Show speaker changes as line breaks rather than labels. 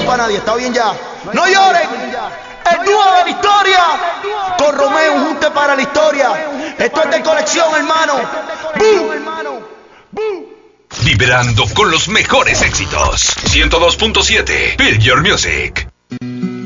para nadie, está bien ya. No lloren. El dúo de la historia. Con Romeo, un junte para la historia. Esto es de colección, hermano.
Vibrando con los mejores éxitos. 102.7 Build Your Music.